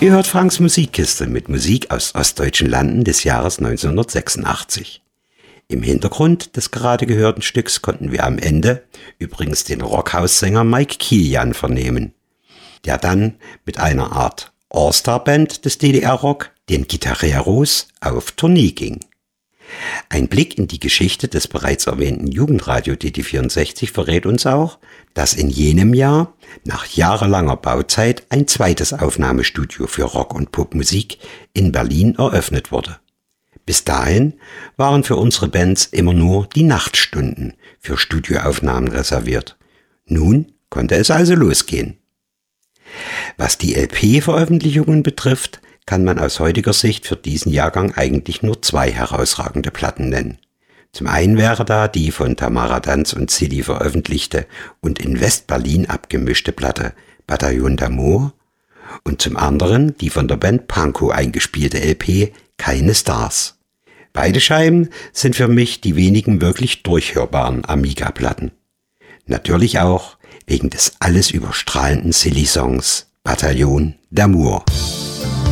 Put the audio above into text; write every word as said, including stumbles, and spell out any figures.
Ihr hört Franks Musikkiste mit Musik aus ostdeutschen Landen des Jahres neunzehnhundertsechsundachtzig. Im Hintergrund des gerade gehörten Stücks konnten wir am Ende übrigens den Rockhaussänger Mike Kilian vernehmen, der dann mit einer Art All-Star-Band des D D R-Rock, den Gitarreros, auf Tournee ging. Ein Blick in die Geschichte des bereits erwähnten Jugendradio D D vierundsechzig verrät uns auch, dass in jenem Jahr nach jahrelanger Bauzeit ein zweites Aufnahmestudio für Rock- und Popmusik in Berlin eröffnet wurde. Bis dahin waren für unsere Bands immer nur die Nachtstunden für Studioaufnahmen reserviert. Nun konnte es also losgehen. Was die L P-Veröffentlichungen betrifft, kann man aus heutiger Sicht für diesen Jahrgang eigentlich nur zwei herausragende Platten nennen. Zum einen wäre da die von Tamara Danz und Silly veröffentlichte und in West-Berlin abgemischte Platte Bataillon d'Amour und zum anderen die von der Band Pankow eingespielte L P Keine Stars. Beide Scheiben sind für mich die wenigen wirklich durchhörbaren Amiga-Platten. Natürlich auch wegen des alles überstrahlenden Silly-Songs Bataillon d'Amour.